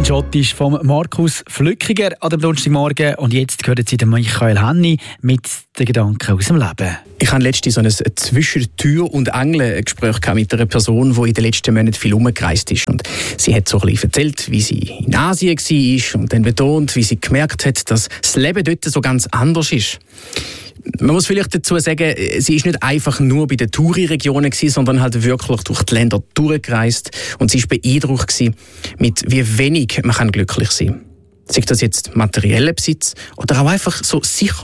Schottisch von Markus Flückiger an dem Donnerstagmorgen. Und jetzt hören Sie den Michael Henny mit den Gedanken aus dem Leben. Ich hatte letztens so ein zwischen Tür und Angel Gespräch mit einer Person, die in den letzten Monaten viel umgereist ist. Und sie hat so ein bisschen erzählt, wie sie in Asien war und dann betont, wie sie gemerkt hat, dass das Leben dort so ganz anders ist. Man muss vielleicht dazu sagen, sie ist nicht einfach nur bei den Touri-Regionen gewesen, sondern halt wirklich durch die Länder durchgereist. Und sie war beeindruckt gewesen, mit wie wenig man glücklich sein kann. Sei das jetzt materieller Besitz oder auch einfach so sicher